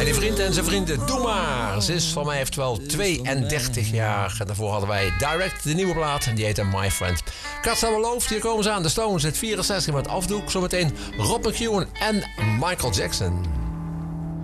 die vriend en zijn vrienden, doe maar. Ze is van mij eventueel 32 jaar. En daarvoor hadden wij Direct, de nieuwe plaat. En die heette My Friend. Cats That Will Love, hier komen ze aan. De Stones, het 64 met afdoek. Zometeen Rob McEwen en Michael Jackson.